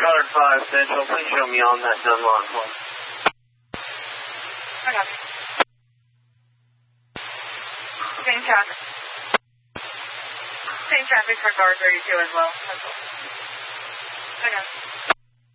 Colored 5 Central, please show me on that Dunlop one. I got you. Same traffic. Same traffic for guard 32 as well. I got you.